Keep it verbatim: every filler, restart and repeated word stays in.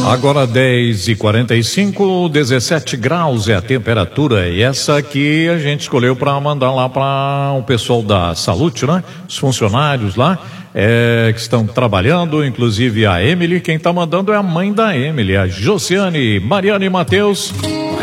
Agora dez e quarenta e cinco, dezessete graus é a temperatura, e essa aqui a gente escolheu para mandar lá para o pessoal da Salute, né? Os funcionários lá é, que estão trabalhando, inclusive a Emily. Quem está mandando é a mãe da Emily, a Josiane, Mariana e Matheus.